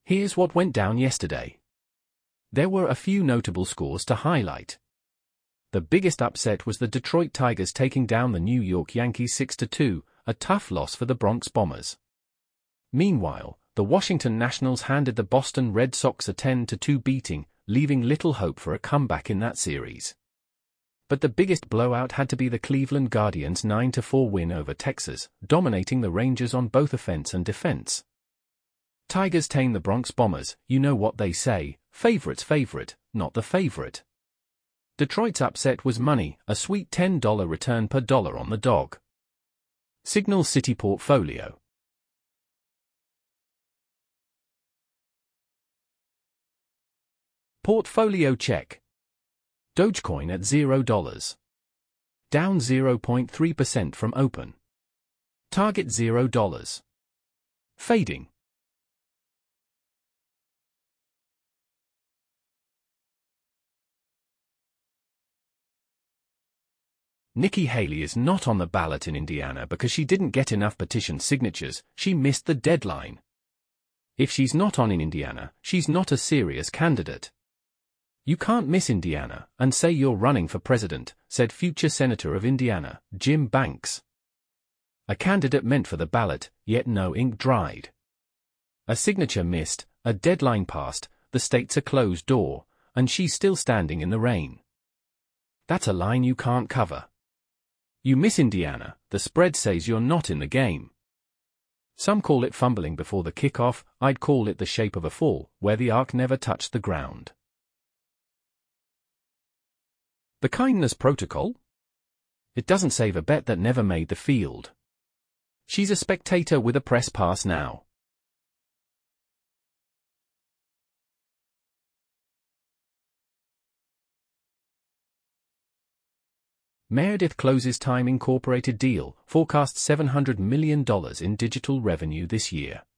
Here's what went down yesterday. There were a few notable scores to highlight. The biggest upset was the Detroit Tigers taking down the New York Yankees 6-2, a tough loss for the Bronx Bombers. Meanwhile, the Washington Nationals handed the Boston Red Sox a 10-2 beating, leaving little hope for a comeback in that series. But the biggest blowout had to be the Cleveland Guardians' 9-4 win over Texas, dominating the Rangers on both offense and defense. Tigers tame the Bronx Bombers, you know what they say, favorite's favorite, not the favorite. Detroit's upset was money, a sweet $10 return per dollar on the dog. Signal City Portfolio. Portfolio check. Dogecoin at $0. Down 0.3% from open. Target $0. Fading. Nikki Haley is not on the ballot in Indiana because she didn't get enough petition signatures, she missed the deadline. If she's not on in Indiana, she's not a serious candidate. You can't miss Indiana and say you're running for president, said future Senator of Indiana, Jim Banks. A candidate meant for the ballot, yet no ink dried. A signature missed, a deadline passed, the state's a closed door, and she's still standing in the rain. That's a line you can't cover. You miss Indiana, the spread says you're not in the game. Some call it fumbling before the kickoff, I'd call it the shape of a fall, where the arc never touched the ground. The kindness protocol? It doesn't save a bet that never made the field. She's a spectator with a press pass now. Meredith closes Time Incorporated deal, forecasts $700 million in digital revenue this year.